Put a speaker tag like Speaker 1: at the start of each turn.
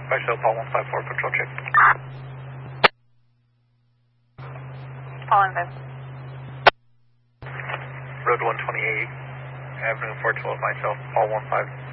Speaker 1: Myself, Paul 154, control check.
Speaker 2: Paul 15.
Speaker 1: Road 128, Avenue 412, myself, Paul 15.